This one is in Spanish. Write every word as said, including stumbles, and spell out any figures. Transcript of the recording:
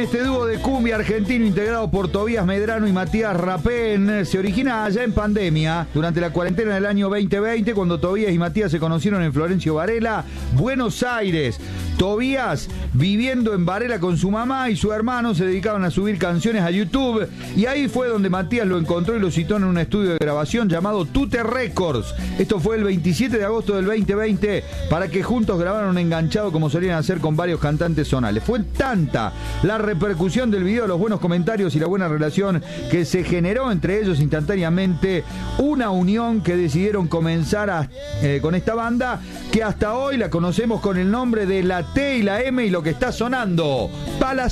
este dúo de cumbia argentino integrado por Tobías Medrano y Matías Rapén se origina allá en pandemia, durante la cuarentena del año veinte veinte, cuando Tobías y Matías se conocieron en Florencio Varela, Buenos Aires. Tobías, viviendo en Varela con su mamá y su hermano, se dedicaban a subir canciones a YouTube, y ahí fue donde Matías lo encontró y lo citó en un estudio de grabación llamado Tute Records. Esto fue el veintisiete de agosto del veinte veinte, para que juntos grabaran Enganchado, como solían hacer con varios cantantes zonales. Fue tanta la repercusión del video, los buenos comentarios y la buena relación que se generó entre ellos instantáneamente, una unión que decidieron comenzar a, eh, con esta banda, que hasta hoy la conocemos con el nombre de La T y la M, y lo que está sonando, Palas